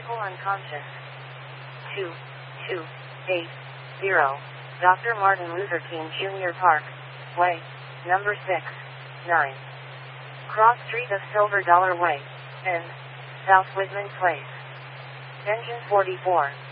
Medical unconscious. 2280 Dr. Martin Luther King Jr. Park Way, number 6, 9. Cross Street of Silver Dollar Way, N. South Whitman Place. Engine 44.